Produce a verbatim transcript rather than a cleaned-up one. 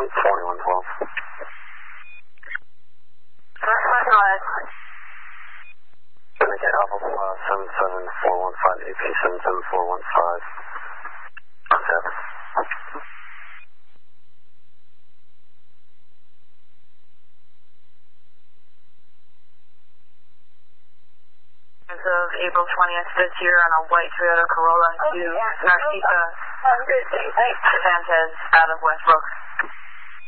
forty-one twelve. Syndicate Alpha uh, seven seven four one five A P seven seven four one five. seven. As of April twentieth this year on a white Toyota Corolla to Narcisa Sanchez out of Westbrook.